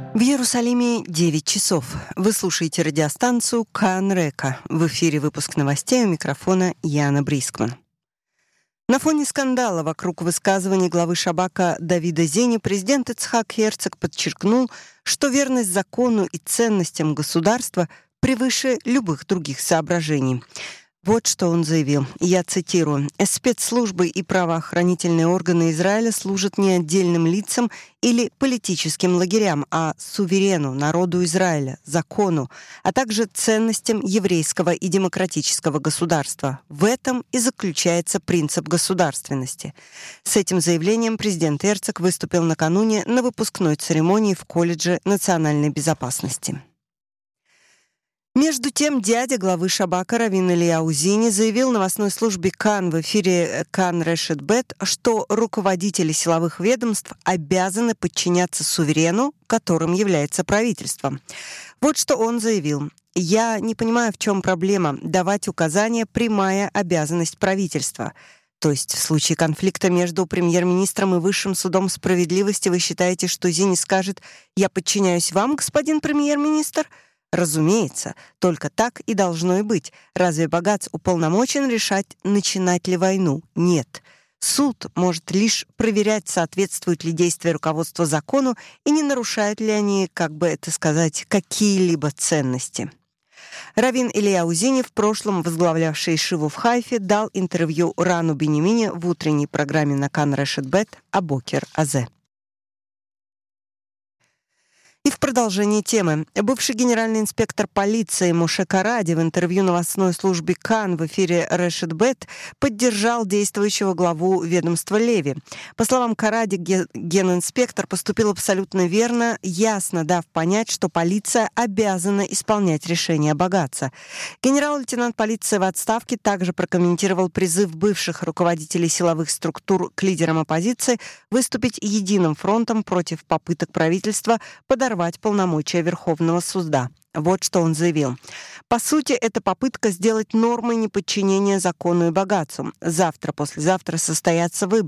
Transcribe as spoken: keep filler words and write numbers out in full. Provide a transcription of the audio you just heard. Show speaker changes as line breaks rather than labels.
В Иерусалиме девять часов. Вы слушаете радиостанцию Кан Река. В эфире выпуск новостей, у микрофона Яна Брискман. На фоне скандала вокруг высказываний главы Шабака Давида Зени президент Ицхак Херцог подчеркнул, что верность закону и ценностям государства превыше любых других соображений. Вот что он заявил, я цитирую: «Спецслужбы и правоохранительные органы Израиля служат не отдельным лицам или политическим лагерям, а суверену, народу Израиля, закону, а также ценностям еврейского и демократического государства. В этом и заключается принцип государственности». С этим заявлением президент Херцог выступил накануне на выпускной церемонии в колледже национальной безопасности. Между тем, дядя главы Шабака Равин Элияу Зини заявил новостной службе Кан в эфире Кан Решет Бет, что руководители силовых ведомств обязаны подчиняться суверену, которым является правительство. Вот что он заявил. «Я не понимаю, в чем проблема. Давать указания – прямая обязанность правительства». То есть в случае конфликта между премьер-министром и Высшим судом справедливости вы считаете, что Зини скажет «Я подчиняюсь вам, господин премьер-министр»? Разумеется, только так и должно и быть. Разве Багац уполномочен решать, начинать ли войну? Нет. Суд может лишь проверять, соответствуют ли действия руководства закону и не нарушают ли они, как бы это сказать, какие-либо ценности. Равин Элияу Зини, в прошлом возглавлявший Ешиву в Хайфе, дал интервью Рану Бенемине в утренней программе на Кан Решет Бет «Абокер Азе». И в продолжении темы. Бывший генеральный инспектор полиции Моше Каради в интервью новостной службе Кан в эфире Решет Бет поддержал действующего главу ведомства Леви. По словам Каради, генинспектор поступил абсолютно верно, ясно дав понять, что полиция обязана исполнять решения Багаца. Генерал-лейтенант полиции в отставке также прокомментировал призыв бывших руководителей силовых структур к лидерам оппозиции выступить единым фронтом против попыток правительства подорвать полномочия Верховного суда. Вот что он заявил. По сути, это попытка сделать нормой неподчинения закону и Багацу. Завтра, послезавтра состоятся выборы.